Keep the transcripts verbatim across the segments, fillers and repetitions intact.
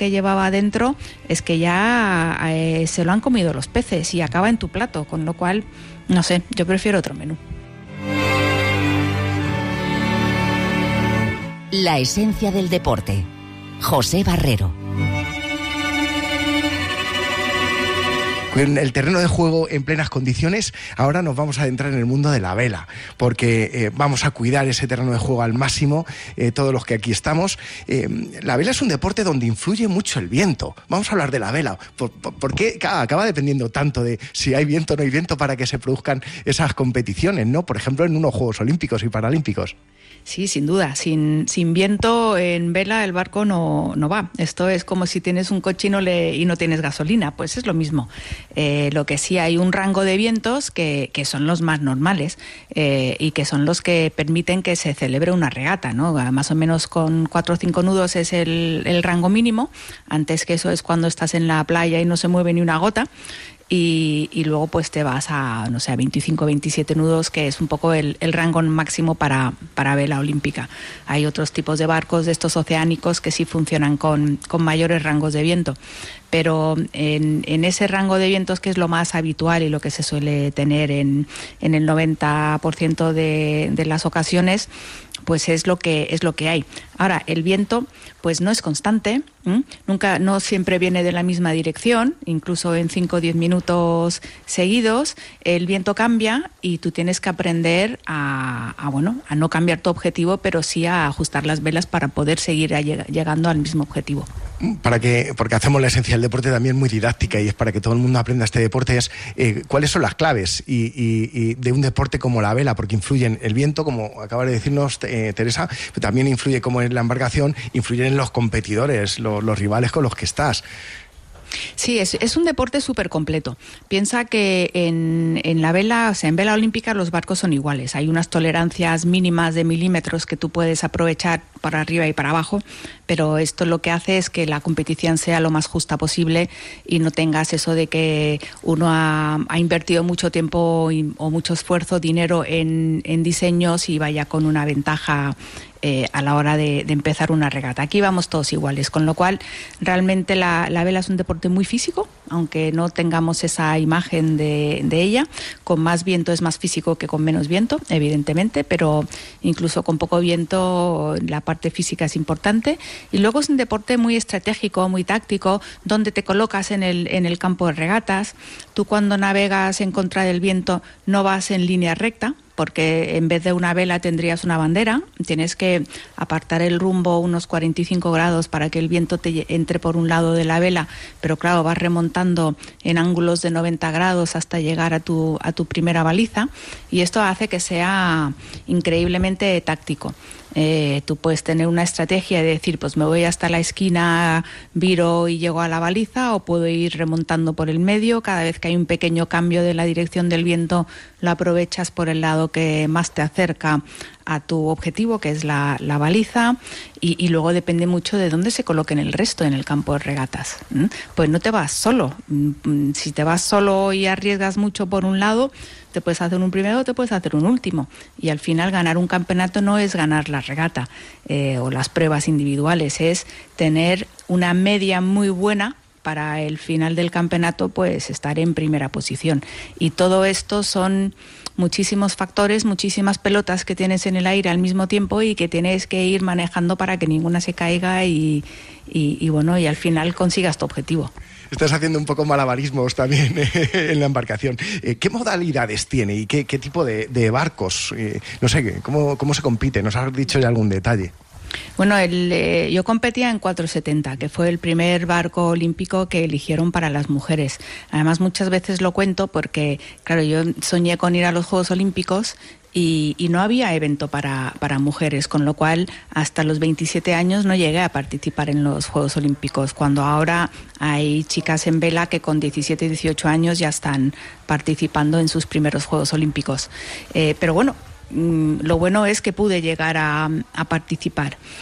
que llevaba dentro es que ya eh, se lo han comido los peces y acaba en tu plato, con lo cual, no sé, yo prefiero otro menú. La esencia del deporte. José Barrero. Con el terreno de juego en plenas condiciones, ahora nos vamos a adentrar en el mundo de la vela, porque eh, vamos a cuidar ese terreno de juego al máximo, eh, todos los que aquí estamos. Eh, la vela es un deporte donde influye mucho el viento. Vamos a hablar de la vela. ¿Por, por, por qué acaba, acaba dependiendo tanto de si hay viento o no hay viento para que se produzcan esas competiciones, ¿no? Por ejemplo, en unos Juegos Olímpicos y Paralímpicos. Sí, sin duda. Sin, sin viento en vela el barco no, no va. Esto es como si tienes un coche y no, le, y no tienes gasolina. Pues es lo mismo. Eh, lo que sí, hay un rango de vientos que, que son los más normales eh, y que son los que permiten que se celebre una regata, ¿no? Más o menos con cuatro o cinco nudos es el, el rango mínimo. Antes que eso es cuando estás en la playa y no se mueve ni una gota. Y, y luego pues te vas a, no sé, a veinticinco, veintisiete nudos, que es un poco el, el rango máximo para, para vela olímpica. Hay otros tipos de barcos de estos oceánicos que sí funcionan con, con mayores rangos de viento. Pero en, en ese rango de vientos, que es lo más habitual y lo que se suele tener en, en el noventa por ciento de, de las ocasiones, pues es lo que es lo que hay. Ahora, el viento pues no es constante, ¿m? Nunca, no siempre viene de la misma dirección, incluso en cinco o diez minutos seguidos el viento cambia y tú tienes que aprender a, a bueno, a no cambiar tu objetivo, pero sí a ajustar las velas para poder seguir a lleg- llegando al mismo objetivo. Para que, porque hacemos la esencia del deporte también muy didáctica, y es para que todo el mundo aprenda este deporte, es eh, cuáles son las claves y, y, y de un deporte como la vela, porque influyen el viento, como acaba de decirnos eh, Teresa, pero también influye, como en la embarcación, influyen en los competidores, los, los rivales con los que estás. Sí, es, es un deporte súper completo. Piensa que en, en la vela, o sea, en vela olímpica los barcos son iguales. Hay unas tolerancias mínimas de milímetros que tú puedes aprovechar para arriba y para abajo, pero esto lo que hace es que la competición sea lo más justa posible y no tengas eso de que uno ha, ha invertido mucho tiempo y, o mucho esfuerzo, dinero en, en diseños y vaya con una ventaja Eh, a la hora de, de empezar una regata. Aquí vamos todos iguales, con lo cual realmente la, la vela es un deporte muy físico, aunque no tengamos esa imagen de, de ella. Con más viento es más físico que con menos viento, evidentemente, pero incluso con poco viento la parte física es importante. Y luego es un deporte muy estratégico, muy táctico, donde te colocas en el, en el campo de regatas. Tú, cuando navegas en contra del viento, no vas en línea recta, porque en vez de una vela tendrías una bandera. Tienes que apartar el rumbo unos cuarenta y cinco grados para que el viento te entre por un lado de la vela, pero claro, vas remontando en ángulos de noventa grados hasta llegar a tu, a tu primera baliza, y esto hace que sea increíblemente táctico. Eh, tú puedes tener una estrategia de decir, pues me voy hasta la esquina, viro y llego a la baliza, o puedo ir remontando por el medio. Cada vez que hay un pequeño cambio de la dirección del viento, lo aprovechas por el lado que más te acerca a tu objetivo, que es la, la baliza, y, y luego depende mucho de dónde se coloquen el resto en el campo de regatas. ¿Mm? Pues no te vas solo. Si te vas solo y arriesgas mucho por un lado, te puedes hacer un primero o te puedes hacer un último, y al final ganar un campeonato no es ganar la regata eh, o las pruebas individuales, es tener una media muy buena para el final del campeonato, pues estar en primera posición. Y todo esto son muchísimos factores, muchísimas pelotas que tienes en el aire al mismo tiempo y que tienes que ir manejando para que ninguna se caiga y, y, y bueno, y al final consigas tu objetivo. Estás haciendo un poco malabarismos también en la embarcación. ¿Qué modalidades tiene y qué, qué tipo de, de barcos? No sé, ¿cómo, cómo se compite? ¿Nos has dicho ya algún detalle? Bueno, el, eh, yo competía en cuatrocientos setenta, que fue el primer barco olímpico que eligieron para las mujeres. Además, muchas veces lo cuento porque, claro, yo soñé con ir a los Juegos Olímpicos y, y no había evento para, para mujeres, con lo cual hasta los veintisiete años no llegué a participar en los Juegos Olímpicos, cuando ahora hay chicas en vela que con diecisiete, dieciocho años ya están participando en sus primeros Juegos Olímpicos. Eh, pero bueno, lo bueno es que pude llegar a, a participar.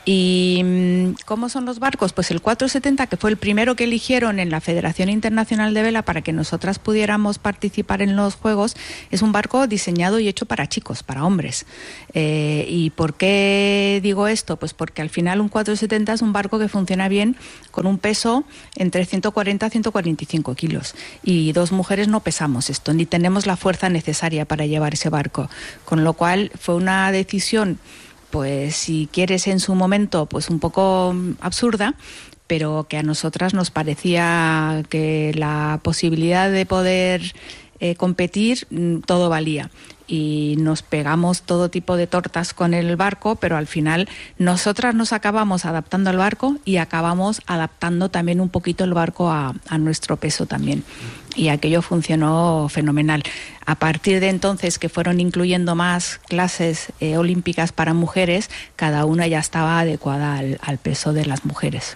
¿Y cómo son los barcos? Pues el cuatrocientos setenta, que fue el primero que eligieron en la Federación Internacional de Vela para que nosotras pudiéramos participar en los Juegos, es un barco diseñado y hecho para chicos, para hombres. Eh, ¿Y por qué digo esto? Pues porque al final un cuatrocientos setenta es un barco que funciona bien con un peso entre ciento cuarenta a ciento cuarenta y cinco kilos. Y dos mujeres no pesamos esto, ni tenemos la fuerza necesaria para llevar ese barco. Con lo cual fue una decisión, pues si quieres en su momento, pues un poco absurda, pero que a nosotras nos parecía que la posibilidad de poder eh, competir, todo valía. Y nos pegamos todo tipo de tortas con el barco, pero al final nosotras nos acabamos adaptando al barco y acabamos adaptando también un poquito el barco a, a nuestro peso también. Y aquello funcionó fenomenal. A partir de entonces, que fueron incluyendo más clases eh, olímpicas para mujeres, cada una ya estaba adecuada al, al peso de las mujeres.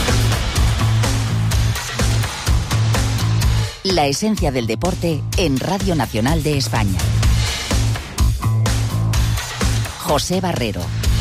La esencia del deporte en Radio Nacional de España. José Barrero.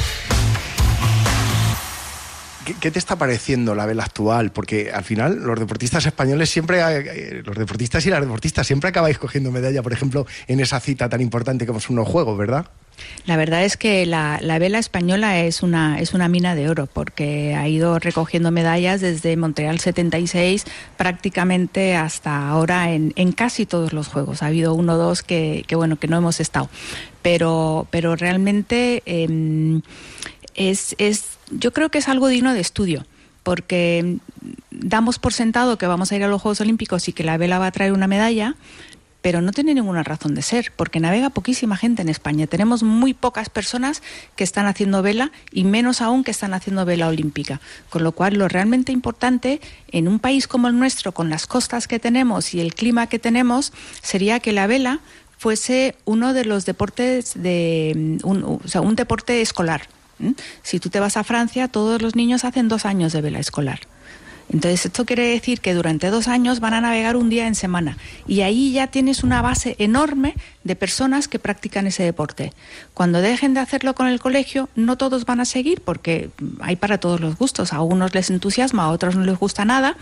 ¿Qué te está pareciendo la vela actual? Porque al final los deportistas españoles siempre, eh, los deportistas y las deportistas siempre acabáis cogiendo medalla, por ejemplo, en esa cita tan importante como son los Juegos, ¿verdad? La verdad es que la, la vela española es una, es una mina de oro, porque ha ido recogiendo medallas desde Montreal setenta y seis prácticamente hasta ahora en, en casi todos los Juegos. Ha habido uno o dos que, que, bueno, que no hemos estado, pero, pero realmente eh, es, es, yo creo que es algo digno de estudio, porque damos por sentado que vamos a ir a los Juegos Olímpicos y que la vela va a traer una medalla, pero no tiene ninguna razón de ser, porque navega poquísima gente en España. Tenemos muy pocas personas que están haciendo vela y menos aún que están haciendo vela olímpica. Con lo cual, lo realmente importante en un país como el nuestro, con las costas que tenemos y el clima que tenemos, sería que la vela fuese uno de los deportes, de un, o sea, un deporte escolar. ¿Mm? Si tú te vas a Francia, todos los niños hacen dos años de vela escolar. Entonces esto quiere decir que durante dos años van a navegar un día en semana y ahí ya tienes una base enorme de personas que practican ese deporte. Cuando dejen de hacerlo con el colegio, no todos van a seguir porque hay para todos los gustos. A unos les entusiasma, a otros no les gusta nada,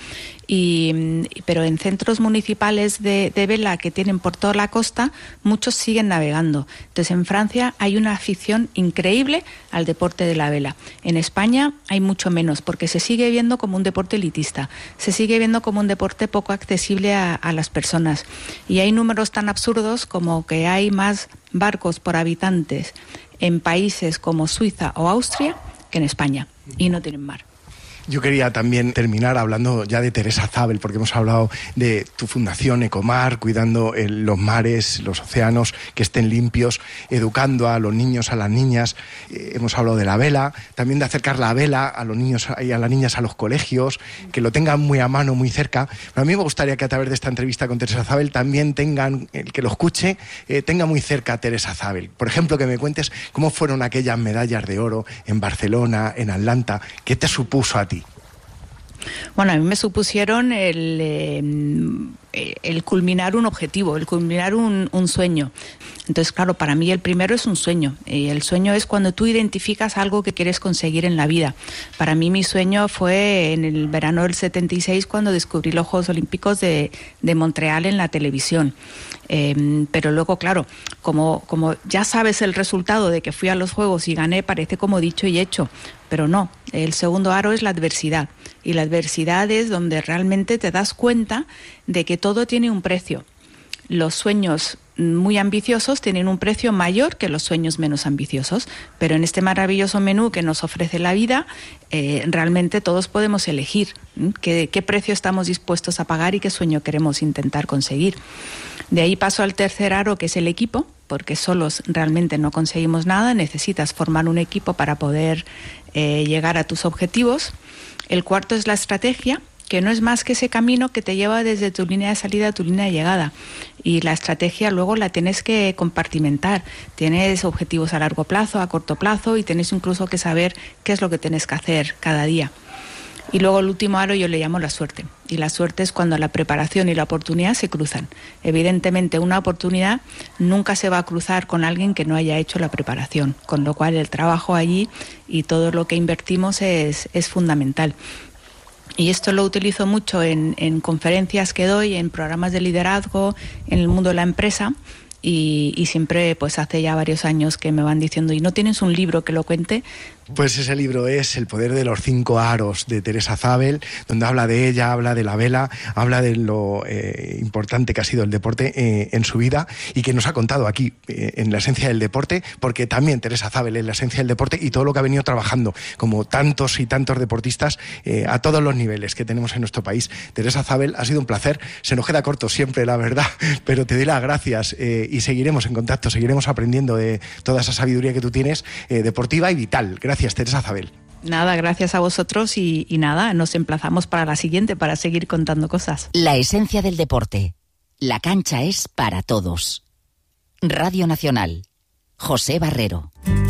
y, pero en centros municipales de, de vela que tienen por toda la costa, muchos siguen navegando. Entonces en Francia hay una afición increíble al deporte de la vela. En España hay mucho menos porque se sigue viendo como un deporte elitista, se sigue viendo como un deporte poco accesible a, a las personas. Y hay números tan absurdos como que hay más barcos por habitantes en países como Suiza o Austria que en España, y no tienen mar. Yo quería también terminar hablando ya de Teresa Zabel, porque hemos hablado de tu fundación Ecomar, cuidando el, los mares, los océanos, que estén limpios, educando a los niños, a las niñas. Eh, hemos hablado de la vela, también de acercar la vela a los niños y a las niñas a los colegios, que lo tengan muy a mano, muy cerca. Pero a mí me gustaría que a través de esta entrevista con Teresa Zabel también tengan, el que lo escuche, eh, tenga muy cerca a Teresa Zabel. Por ejemplo, que me cuentes cómo fueron aquellas medallas de oro en Barcelona, en Atlanta. ¿Qué te supuso a ti? Bueno, a mí me supusieron el, eh, el culminar un objetivo, el culminar un, un sueño. Entonces, claro, para mí el primero es un sueño. Y el sueño es cuando tú identificas algo que quieres conseguir en la vida. Para mí mi sueño fue en el verano del setenta y seis, cuando descubrí los Juegos Olímpicos de, de Montreal en la televisión. Eh, pero luego, claro, como, como ya sabes el resultado de que fui a los Juegos y gané, parece como dicho y hecho. Pero no, el segundo aro es la adversidad. Y la adversidad es donde realmente te das cuenta de que todo tiene un precio. Los sueños muy ambiciosos tienen un precio mayor que los sueños menos ambiciosos, pero en este maravilloso menú que nos ofrece la vida, eh, realmente todos podemos elegir ¿eh? qué, qué precio estamos dispuestos a pagar y qué sueño queremos intentar conseguir. De ahí paso al tercer aro, que es el equipo, porque solos realmente no conseguimos nada, necesitas formar un equipo para poder eh, llegar a tus objetivos. El cuarto es la estrategia, que no es más que ese camino que te lleva desde tu línea de salida a tu línea de llegada. Y la estrategia luego la tienes que compartimentar. Tienes objetivos a largo plazo, a corto plazo, y tienes incluso que saber qué es lo que tienes que hacer cada día. Y luego el último aro yo le llamo la suerte. Y la suerte es cuando la preparación y la oportunidad se cruzan. Evidentemente una oportunidad nunca se va a cruzar con alguien que no haya hecho la preparación, con lo cual el trabajo allí y todo lo que invertimos es, es fundamental. Y esto lo utilizo mucho en, en conferencias que doy, en programas de liderazgo, en el mundo de la empresa. Y, y siempre, pues hace ya varios años que me van diciendo, ¿y no tienes un libro que lo cuente? Pues ese libro es El poder de los cinco aros, de Teresa Zabel, donde habla de ella, habla de la vela, habla de lo eh, importante que ha sido el deporte eh, en su vida y que nos ha contado aquí eh, en la esencia del deporte, porque también Teresa Zabel es la esencia del deporte y todo lo que ha venido trabajando, como tantos y tantos deportistas eh, a todos los niveles que tenemos en nuestro país. Teresa Zabel, ha sido un placer, se nos queda corto siempre, la verdad, pero te doy las gracias eh, y seguiremos en contacto, seguiremos aprendiendo de toda esa sabiduría que tú tienes, eh, deportiva y vital. Gracias, Teresa Zabel. Nada, gracias a vosotros y, y nada, nos emplazamos para la siguiente para seguir contando cosas. La esencia del deporte. La cancha es para todos. Radio Nacional. José Barrero.